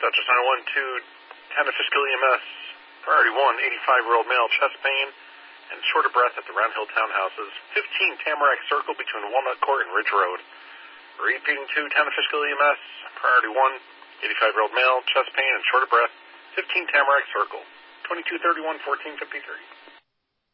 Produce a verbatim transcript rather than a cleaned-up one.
Dutchess nine one two, Tenafiscal E M S, priority one, eighty-five-year-old male, chest pain, and short of breath at the Round Hill Townhouses, fifteen Tamarack Circle between Walnut Court and Ridge Road. Repeating two, Tenafiscal E M S, priority one, eighty-five-year-old male, chest pain, and short of breath, fifteen Tamarack Circle, twenty-two thirty-one, fourteen fifty-three.